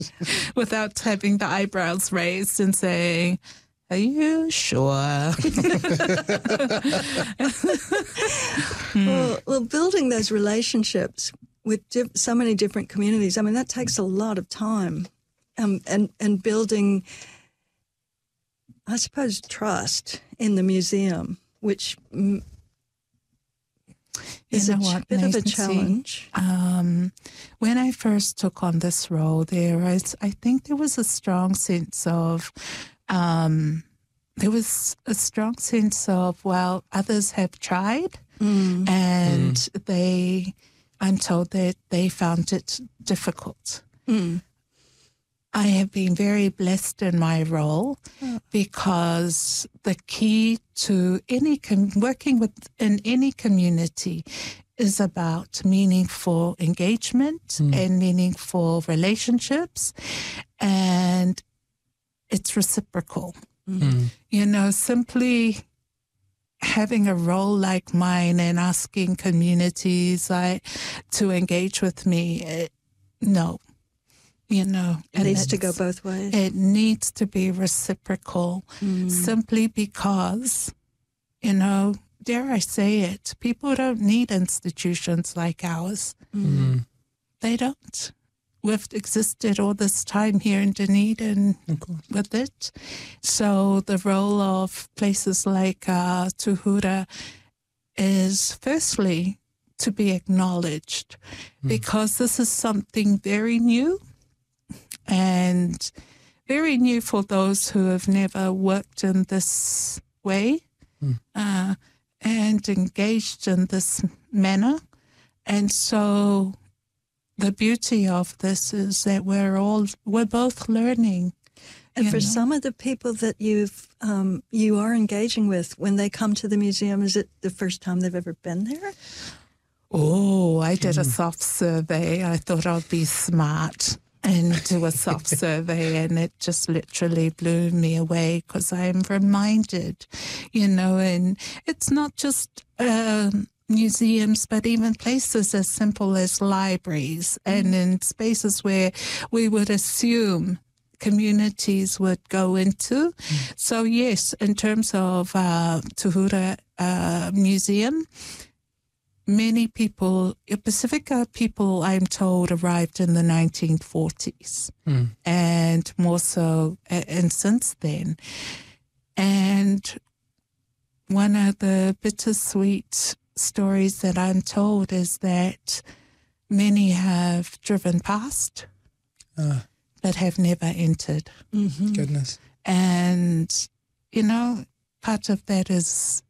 without having the eyebrows raised and saying, "Are you sure?" Well, building those relationships with so many different communities, I mean, that takes a lot of time. And building, I suppose, trust in the museum, which is a bit of a challenge. When I first took on this role, I think there was a strong sense of, well, others have tried, and I'm told that they found it difficult. I have been very blessed in my role because the key to working within any community is about meaningful engagement and meaningful relationships, and it's reciprocal. You know, simply having a role like mine and asking communities to engage with me, no. You know, it needs to go both ways. It needs to be reciprocal, simply because, you know, dare I say it, people don't need institutions like ours. They don't. We've existed all this time here in Dunedin with it. So the role of places like Tuhura is firstly to be acknowledged, because this is something very new. And very new for those who have never worked in this way and engaged in this manner. And so the beauty of this is that we're both learning. And for some of the people that you are engaging with, when they come to the museum, is it the first time they've ever been there? Oh, I did a soft survey. I thought I'd be smart and do a soft survey, and it just literally blew me away, because I'm reminded, you know, and it's not just museums, but even places as simple as libraries and in spaces where we would assume communities would go into. So yes, in terms of Tuhura Museum, many people, Pacifica people, I'm told, arrived in the 1940s and more so and since then. And one of the bittersweet stories that I'm told is that many have driven past but have never entered. Goodness. And, you know, part of that is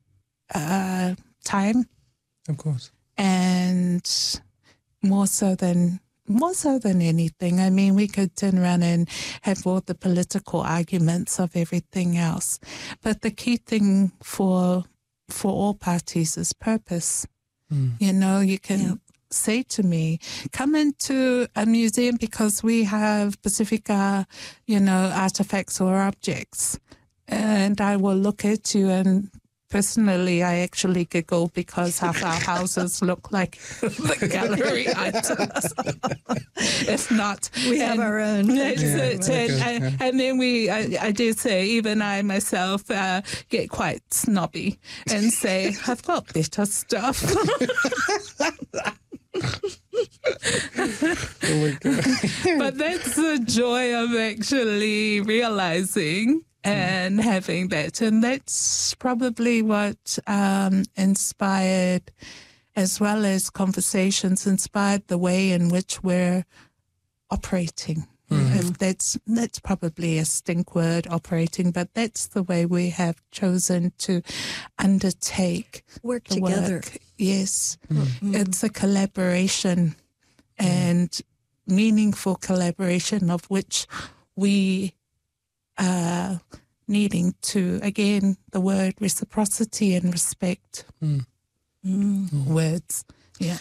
time. Of course. And more so than anything. I mean, we could turn around and have all the political arguments of everything else. But the key thing for all parties is purpose. You know, you can say to me, come into a museum because we have Pacifica, you know, artifacts or objects. And I will look at you, and personally, I actually giggle because half our houses look like the gallery items. If not, we have our own. And then I do say, even I myself get quite snobby and say, I've got better stuff. Oh my God. But that's the joy of actually realizing and having that. And that's probably what inspired, as well as conversations, inspired the way in which we're operating. If that's probably a stink word, operating, but that's the way we have chosen to undertake work the together. Work. Yes, it's a collaboration and meaningful collaboration, of which we are needing to, again, the word reciprocity and respect. Words. Yeah.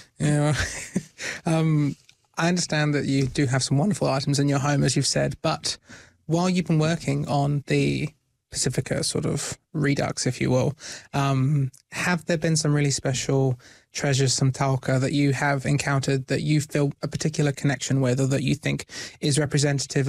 I understand that you do have some wonderful items in your home, as you've said, but while you've been working on the Pacifica sort of redux, if you will, have there been some really special treasures some talca that you have encountered that you feel a particular connection with, or that you think is representative